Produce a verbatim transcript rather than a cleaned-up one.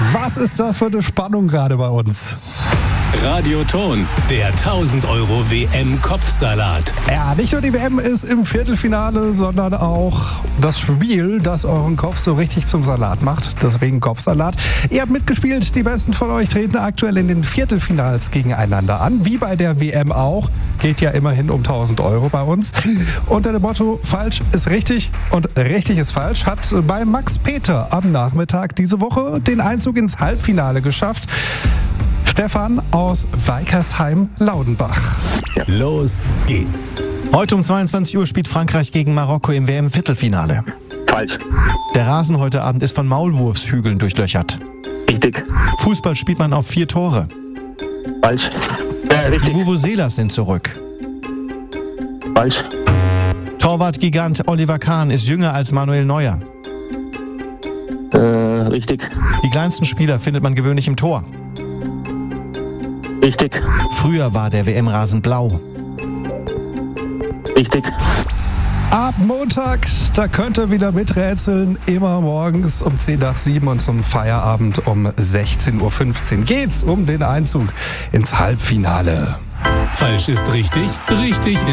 Was ist das für eine Spannung gerade bei uns? Radioton, der tausend Euro W M-Kopfsalat. Ja, nicht nur die W M ist im Viertelfinale, sondern auch das Spiel, das euren Kopf so richtig zum Salat macht. Deswegen Kopfsalat. Ihr habt mitgespielt, die Besten von euch treten aktuell in den Viertelfinals gegeneinander an. Wie bei der W M auch. Geht ja immerhin um tausend Euro bei uns. Unter dem Motto, falsch ist richtig und richtig ist falsch, hat bei Max Peter am Nachmittag diese Woche den Einzug ins Halbfinale geschafft. Stefan aus Weikersheim-Laudenbach. Los geht's. Heute um zweiundzwanzig Uhr spielt Frankreich gegen Marokko im W M-Viertelfinale. Falsch. Der Rasen heute Abend ist von Maulwurfshügeln durchlöchert. Richtig. Fußball spielt man auf vier Tore. Falsch. Äh, Die richtig. Vuvuzelas sind zurück. Falsch. Torwart-Gigant Oliver Kahn ist jünger als Manuel Neuer. Äh, richtig. Die kleinsten Spieler findet man gewöhnlich im Tor. Richtig. Früher war der W M-Rasen blau. Richtig. Ab Montag, da könnt ihr wieder miträtseln. Immer morgens um zehn nach sieben und zum Feierabend um sechzehn Uhr fünfzehn geht's um den Einzug ins Halbfinale. Falsch ist richtig, richtig ist